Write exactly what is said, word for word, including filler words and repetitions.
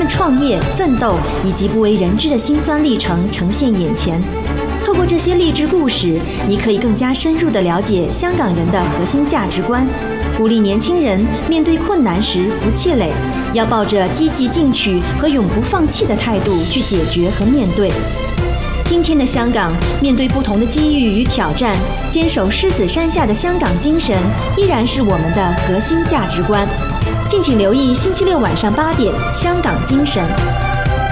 创业、奋斗以及不为人知的辛酸历程呈现眼前。透过这些励志故事，你可以更加深入地了解香港人的核心价值观，鼓励年轻人面对困难时不气馁，要抱着积极进取和永不放弃的态度去解决和面对。今天的香港，面对不同的机遇与挑战，坚守狮子山下的香港精神依然是我们的核心价值观。敬请留意星期六晚上八点《香港精神》。